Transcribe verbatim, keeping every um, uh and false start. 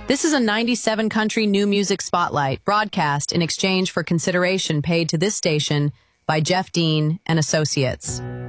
This is a ninety-seven country new music spotlight broadcast in exchange for consideration paid to this station by Jeff Dean and Associates.